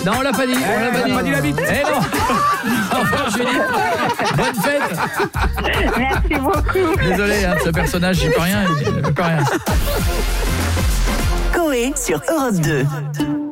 Non, on l'a pas dit. On l'a pas dit la bite. Eh non. Au revoir, Julie. Bonne fête. Merci beaucoup. Désolé, hein, ce personnage, j'y peux rien. Coé sur Europe 2.